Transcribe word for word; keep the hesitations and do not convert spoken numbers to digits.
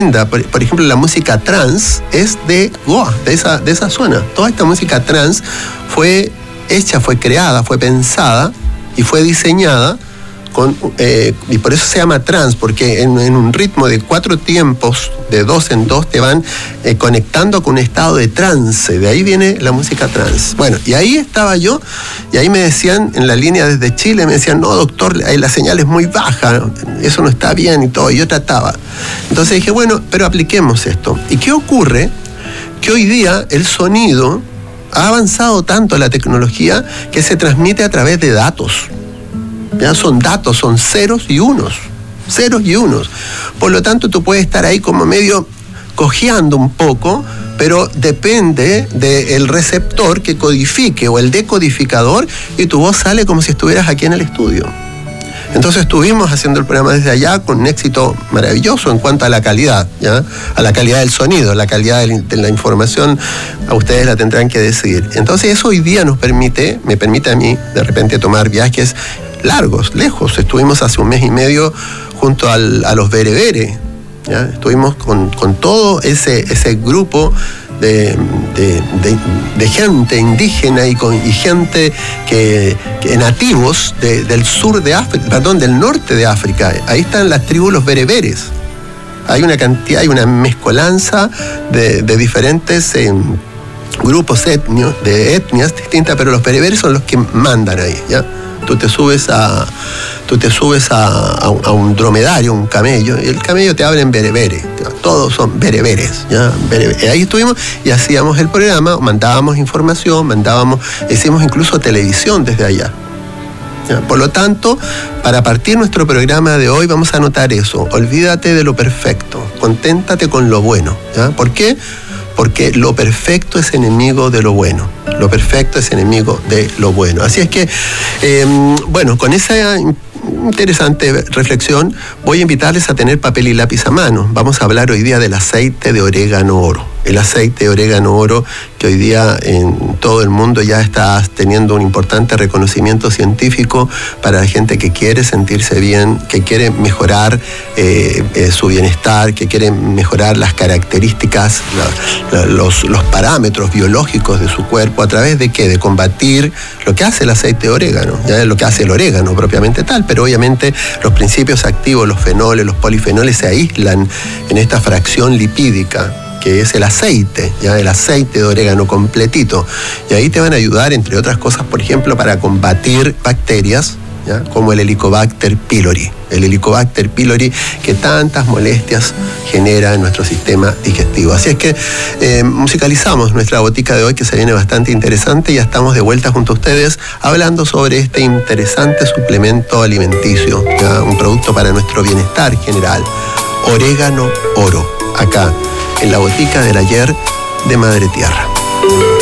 Por, por ejemplo, la música trance es de Goa, de esa, de esa zona. Toda esta música trance fue hecha, fue creada, fue pensada y fue diseñada con, eh, y por eso se llama trance, porque en, en un ritmo de cuatro tiempos, de dos en dos, te van eh, conectando con un estado de trance. De ahí viene la música trance. Bueno, y ahí estaba yo, y ahí me decían, en la línea desde Chile, me decían, no, doctor, la señal es muy baja, eso no está bien y todo, y yo trataba. Entonces dije, bueno, pero apliquemos esto. ¿Y qué ocurre? Que hoy día el sonido ha avanzado tanto la tecnología que se transmite a través de datos. ¿Ya? Son datos, son ceros y unos, ceros y unos. Por lo tanto, tú puedes estar ahí como medio cojeando un poco, pero depende del receptor que codifique o el decodificador, y tu voz sale como si estuvieras aquí en el estudio. Entonces estuvimos haciendo el programa desde allá con un éxito maravilloso en cuanto a la calidad, ¿ya? A la calidad del sonido, la calidad de la información, a ustedes la tendrán que decidir. Entonces eso hoy día nos permite, me permite a mí de repente tomar viajes largos, lejos. Estuvimos hace un mes y medio junto al, a los bereberes, ¿ya? Estuvimos con, con todo ese, ese grupo de, de, de, de gente indígena y, con, y gente que, que nativos de, del sur de África, perdón, del norte de África. Ahí están las tribus, los bereberes. Hay una cantidad, hay una mezcolanza de, de diferentes eh, grupos etnios, de etnias distintas, pero los bereberes son los que mandan ahí, ¿ya? Tú te subes a tú te subes a, a, a un dromedario, un camello, y el camello te habla en berebere. Todos son bereberes, ¿ya? Berebere. Ahí estuvimos y hacíamos el programa, mandábamos información, mandábamos, hicimos incluso televisión desde allá. ¿Ya? Por lo tanto, para partir nuestro programa de hoy vamos a anotar eso. Olvídate de lo perfecto, conténtate con lo bueno, ¿ya? ¿Por qué? Porque lo perfecto es enemigo de lo bueno. Lo perfecto es enemigo de lo bueno. Así es que, eh, bueno, con esa interesante reflexión voy a invitarles a tener papel y lápiz a mano. Vamos a hablar hoy día del aceite de orégano oro. El aceite de orégano oro que hoy día en todo el mundo ya está teniendo un importante reconocimiento científico para la gente que quiere sentirse bien, que quiere mejorar eh, eh, su bienestar, que quiere mejorar las características, la, la, los, los parámetros biológicos de su cuerpo. ¿A través de qué? De combatir lo que hace el aceite de orégano, ya lo que hace el orégano propiamente tal, pero obviamente los principios activos, los fenoles, los polifenoles se aíslan en esta fracción lipídica que es el aceite, ya el aceite de orégano completito. Y ahí te van a ayudar, entre otras cosas, por ejemplo, para combatir bacterias, ¿ya? Como el Helicobacter pylori. El Helicobacter pylori que tantas molestias genera en nuestro sistema digestivo. Así es que eh, musicalizamos nuestra botica de hoy, que se viene bastante interesante. Ya estamos de vuelta junto a ustedes hablando sobre este interesante suplemento alimenticio, ¿ya? Un producto para nuestro bienestar general. Orégano oro, acá en la botica del ayer de Madre Tierra.